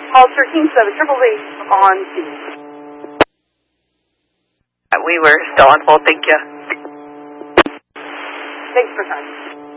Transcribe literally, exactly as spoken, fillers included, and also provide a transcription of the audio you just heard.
Call thirteen seven triple eight on scene. We were still on hold, thank you. Thanks for time.